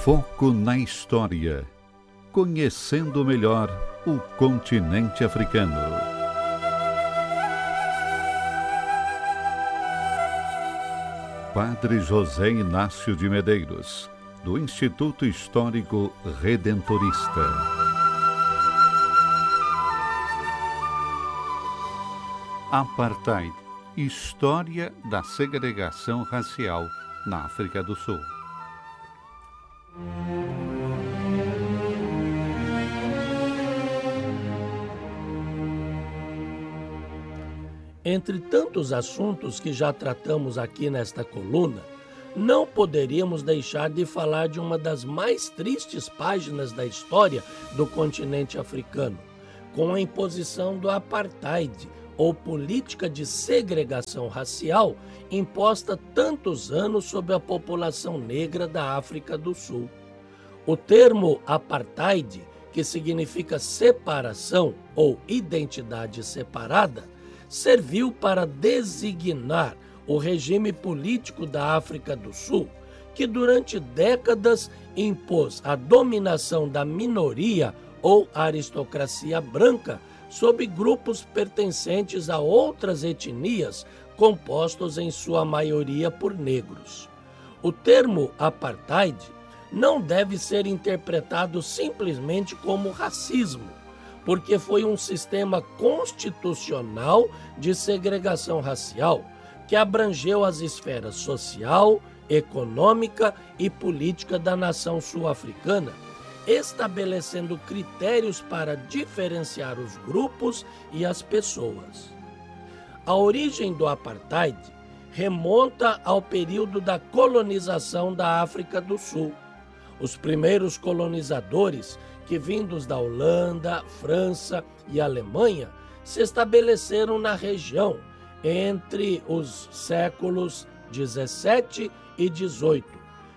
Foco na história. Conhecendo melhor o continente africano. Padre José Inácio de Medeiros, do Instituto Histórico Redentorista. Apartheid, história da segregação racial na África do Sul. Entre tantos assuntos que já tratamos aqui nesta coluna, não poderíamos deixar de falar de uma das mais tristes páginas da história do continente africano, com a imposição do apartheid, ou política de segregação racial, imposta tantos anos sobre a população negra da África do Sul. O termo apartheid, que significa separação ou identidade separada, serviu para designar o regime político da África do Sul, que durante décadas impôs a dominação da minoria ou aristocracia branca sobre grupos pertencentes a outras etnias, compostos em sua maioria por negros. O termo apartheid não deve ser interpretado simplesmente como racismo, porque foi um sistema constitucional de segregação racial que abrangeu as esferas social, econômica e política da nação sul-africana, estabelecendo critérios para diferenciar os grupos e as pessoas. A origem do apartheid remonta ao período da colonização da África do Sul. Os primeiros colonizadores, que vindos da Holanda, França e Alemanha, se estabeleceram na região entre os séculos 17 e 18.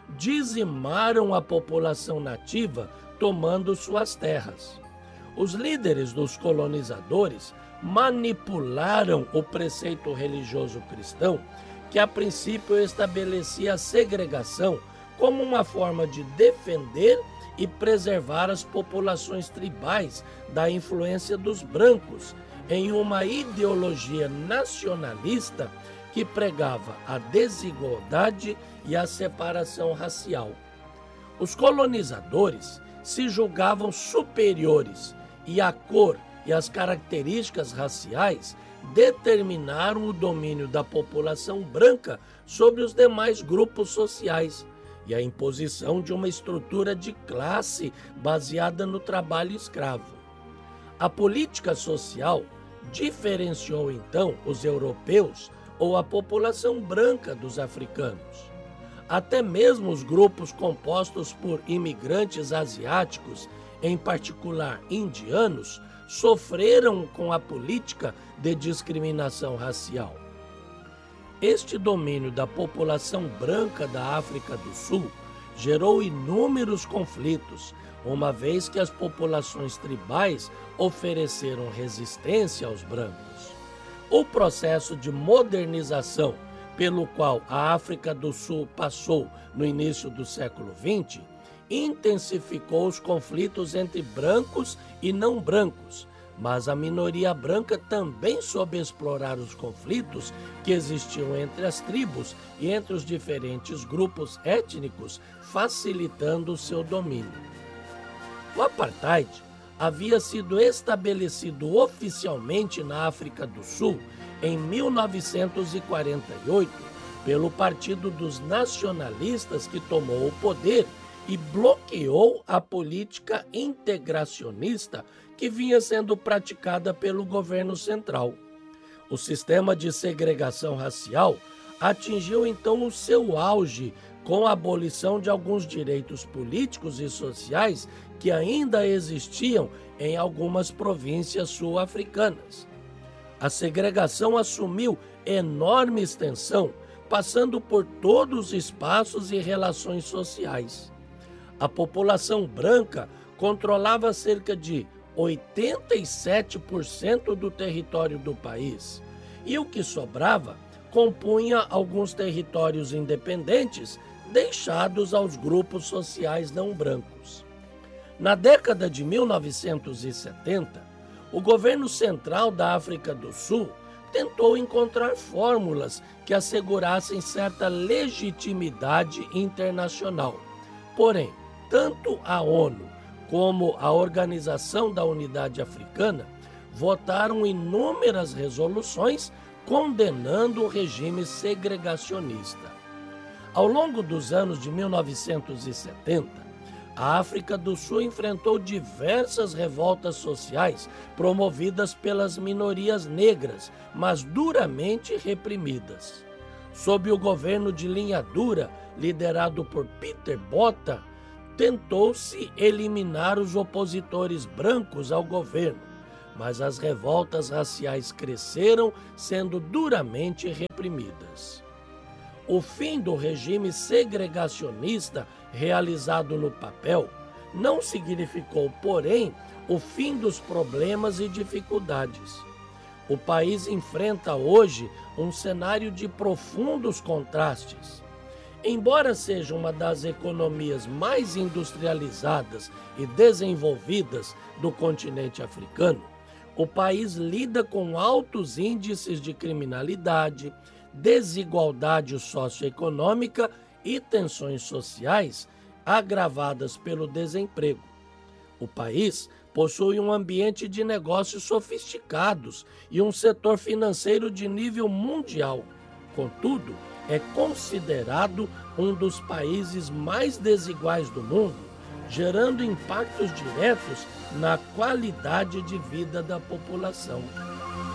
Dizimaram a população nativa, tomando suas terras. Os líderes dos colonizadores manipularam o preceito religioso cristão, que a princípio estabelecia a segregação como uma forma de defender e preservar as populações tribais da influência dos brancos em uma ideologia nacionalista que pregava a desigualdade e a separação racial. Os colonizadores se julgavam superiores e a cor e as características raciais determinaram o domínio da população branca sobre os demais grupos sociais e a imposição de uma estrutura de classe baseada no trabalho escravo. A política social diferenciou então os europeus ou a população branca dos africanos. Até mesmo os grupos compostos por imigrantes asiáticos, em particular indianos, sofreram com a política de discriminação racial. Este domínio da população branca da África do Sul gerou inúmeros conflitos, uma vez que as populações tribais ofereceram resistência aos brancos. O processo de modernização pelo qual a África do Sul passou no início do século XX intensificou os conflitos entre brancos e não brancos, mas a minoria branca também soube explorar os conflitos que existiam entre as tribos e entre os diferentes grupos étnicos, facilitando o seu domínio. O apartheid havia sido estabelecido oficialmente na África do Sul em 1948 pelo Partido dos Nacionalistas, que tomou o poder e bloqueou a política integracionista que vinha sendo praticada pelo governo central. O sistema de segregação racial atingiu então o seu auge com a abolição de alguns direitos políticos e sociais que ainda existiam em algumas províncias sul-africanas. A segregação assumiu enorme extensão, passando por todos os espaços e relações sociais. A população branca controlava cerca de 87% do território do país, e o que sobrava compunha alguns territórios independentes deixados aos grupos sociais não brancos. Na década de 1970, o governo central da África do Sul tentou encontrar fórmulas que assegurassem certa legitimidade internacional. Porém, tanto a ONU como a Organização da Unidade Africana votaram inúmeras resoluções condenando o regime segregacionista. Ao longo dos anos de 1970, a África do Sul enfrentou diversas revoltas sociais promovidas pelas minorias negras, mas duramente reprimidas. Sob o governo de linha dura, liderado por Peter Botha, tentou-se eliminar os opositores brancos ao governo, mas as revoltas raciais cresceram, sendo duramente reprimidas. O fim do regime segregacionista realizado no papel não significou, porém, o fim dos problemas e dificuldades. O país enfrenta hoje um cenário de profundos contrastes. Embora seja uma das economias mais industrializadas e desenvolvidas do continente africano, o país lida com altos índices de criminalidade, desigualdade socioeconômica e tensões sociais agravadas pelo desemprego. O país possui um ambiente de negócios sofisticados e um setor financeiro de nível mundial. Contudo, é considerado um dos países mais desiguais do mundo, gerando impactos diretos na qualidade de vida da população.